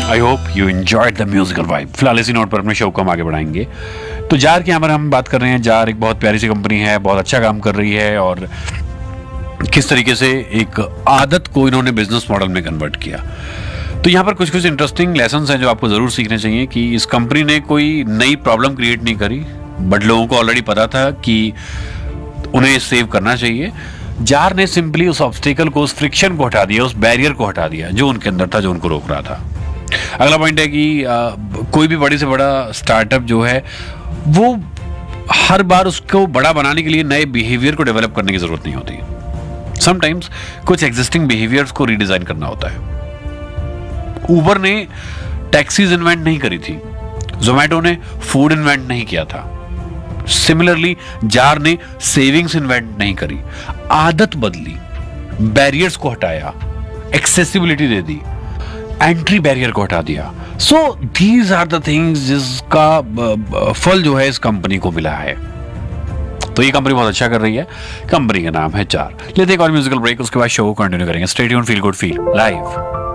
I hope you enjoyed the musical vibe. फिलहाल इसी note पर अपने शो को हम आगे बढ़ाएंगे। तो जार के यहाँ पर हम बात कर रहे हैं। जार एक बहुत प्यारी सी कंपनी है, बहुत अच्छा काम कर रही है और किस तरीके से एक आदत को इन्होंने बिजनेस मॉडल में कन्वर्ट किया। तो यहाँ पर कुछ कुछ इंटरेस्टिंग लेसन्स हैं जो आपको जरूर सीखने चाहिए कि इस कंपनी ने कोई नई प्रॉब्लम क्रिएट नहीं करी, बट लोगों को ऑलरेडी पता था कि उन्हें सेव करना चाहिए। जार ने सिंपली उस ऑब्स्टेकल को, उस फ्रिक्शन को हटा दिया, उस बैरियर को हटा दिया जो उनके अंदर था, जो उनको रोक रहा था। अगला पॉइंट है कि कोई भी बड़े से बड़ा स्टार्टअप जो है वो हर बार उसको बड़ा बनाने के लिए नए बिहेवियर को डेवलप करने की जरूरत नहीं होती। समटाइम्स कुछ एग्जिस्टिंग बिहेवियर्स को रीडिजाइन करना होता है। उबर ने टैक्सीज इन्वेंट नहीं करी थी, जोमैटो ने फूड इन्वेंट नहीं किया था। सिमिलरली जार ने सेविंग्स इन्वेंट नहीं करी, आदत बदली, बैरियर्स को हटाया, एक्सेसिबिलिटी दे दी, एंट्री बैरियर को हटा दिया। So these are the things जिसका फल जो है इस कंपनी को मिला है। तो ये कंपनी बहुत अच्छा कर रही है। कंपनी का नाम है जार। लेते हैं एक और म्यूजिकल ब्रेक, उसके बाद शो को कंटिन्यू करेंगे। Stay tuned, feel good, feel live.